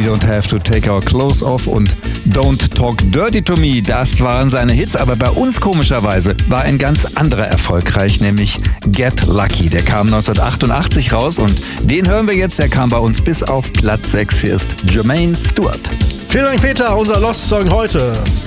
Don't Have to Take Our Clothes Off und Don't Talk Dirty to Me, das waren seine Hits, aber bei uns komischerweise war ein ganz anderer erfolgreich, nämlich Get Lucky. Der kam 1988 raus und den hören wir jetzt, der kam bei uns bis auf Platz 6. Hier ist Jermaine Stewart. Vielen Dank, Peter, unser Lost Song heute.